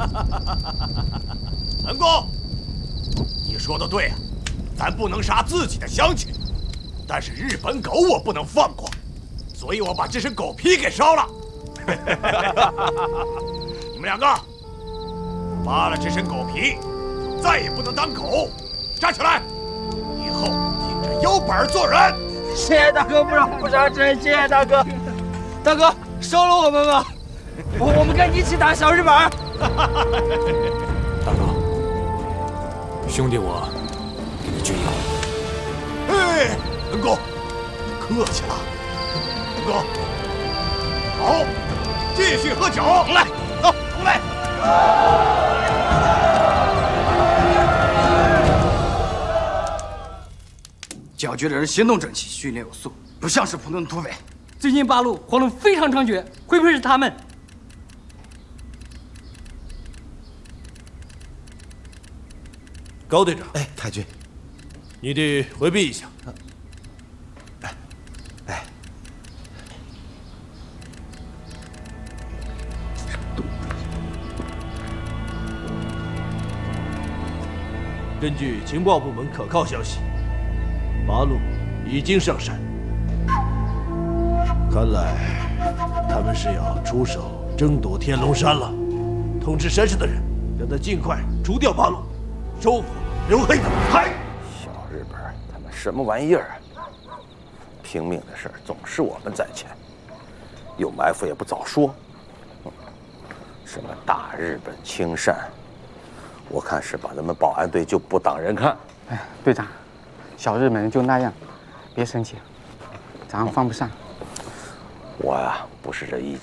文公，你说的对啊，咱不能杀自己的乡亲，但是日本狗我不能放过，所以我把这身狗皮给烧了。你们两个扒了这身狗皮，再也不能当狗，站起来，以后挺着腰板做人。 谢谢大哥不让不杀之恩，谢谢大哥。大哥，收了我们吧，我们跟你一起打小日本。 大哥，兄弟我给你军药。 哎，文公，客气了。文公，好，继续喝酒。来，走，出来。 剿局的人行动整齐，训练有素，不像是普通的土匪。 最近八路活动非常猖獗，会不会是他们？ 高队长， 哎，太君， 你得回避一下。根据情报部门可靠消息，八路已经上山，看来他们是要出手争夺天龙山了。通知山上的人，让他尽快除掉八路，收复刘黑的海。 小日本他们什么玩意儿啊？拼命的事儿总是我们在前，有埋伏也不早说。什么大日本亲善，我看是把咱们保安队就不当人看。 哎，队长，小日本人就那样，别生气，咱放不下。 我呀，不是这意见。